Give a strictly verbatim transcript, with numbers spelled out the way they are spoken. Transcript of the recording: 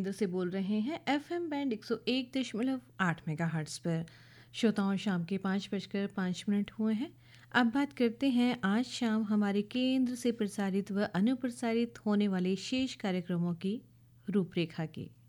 केंद्र से बोल रहे हैं एफएम बैंड एक सौ एक दशमलव आठ मेगाहर्ट्ज़ पर। श्रोताओं, शाम के पाँच बजकर पाँच मिनट हुए हैं। अब बात करते हैं आज शाम हमारे केंद्र से प्रसारित व अनुप्रसारित होने वाले शेष कार्यक्रमों की रूपरेखा की।